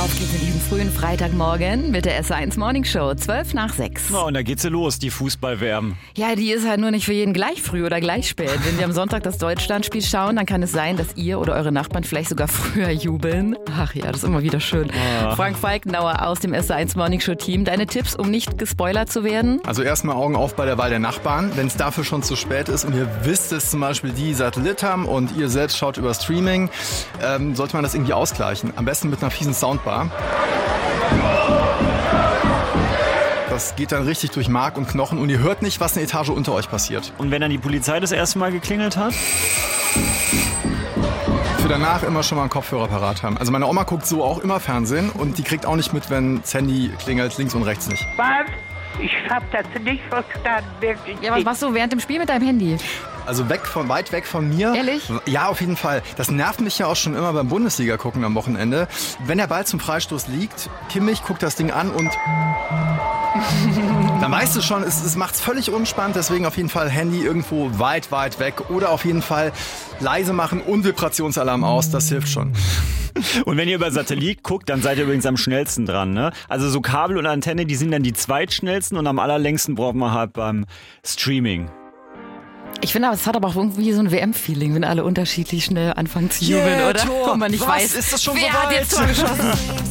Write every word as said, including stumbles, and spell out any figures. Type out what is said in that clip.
Auf geht's in diesem frühen Freitagmorgen mit der S eins Morning Show, zwölf nach sechs. Na, und da geht sie los, die Fußball-W M. Ja, die ist halt nur nicht für jeden gleich früh oder gleich spät. Wenn wir am Sonntag das Deutschlandspiel schauen, dann kann es sein, dass ihr oder eure Nachbarn vielleicht sogar früher jubeln. Ach ja, das ist immer wieder schön. Ah. Frank Falkenauer aus dem S eins Morning Show Team. Deine Tipps, um nicht gespoilert zu werden? Also erstmal Augen auf bei der Wahl der Nachbarn. Wenn es dafür schon zu spät ist und ihr wisst, dass zum Beispiel die Satellit haben und ihr selbst schaut über Streaming, ähm, sollte man das irgendwie ausgleichen. Am besten mit einer fiesen Soundbar. Das geht dann richtig durch Mark und Knochen und ihr hört nicht, was eine Etage unter euch passiert. Und wenn dann die Polizei das erste Mal geklingelt hat? Für danach immer schon mal einen Kopfhörer parat haben. Also meine Oma guckt so auch immer Fernsehen und die kriegt auch nicht mit, wenn das Handy klingelt, links und rechts nicht. Was? Ich hab das nicht verstanden, wirklich. Ja, was machst du während dem Spiel mit deinem Handy? Also weg von, weit weg von mir. Ehrlich? Ja, auf jeden Fall. Das nervt mich ja auch schon immer beim Bundesliga gucken am Wochenende. Wenn der Ball zum Freistoß liegt, Kimmich guckt das Ding an und dann weißt du schon, es, es macht's völlig unspannend. Deswegen auf jeden Fall Handy irgendwo weit, weit weg oder auf jeden Fall leise machen und Vibrationsalarm aus. Das hilft schon. Und wenn ihr über Satellit guckt, dann seid ihr übrigens am schnellsten dran, ne? Also so Kabel und Antenne, die sind dann die zweitschnellsten und am allerlängsten braucht man halt beim Streaming. Ich finde, aber es hat aber auch irgendwie so ein W M-Feeling, wenn alle unterschiedlich schnell anfangen zu jubeln, Yeah, oder? Tor. Und man nicht Was? weiß, Ist das schon wer so hat weit? jetzt Tor geschossen.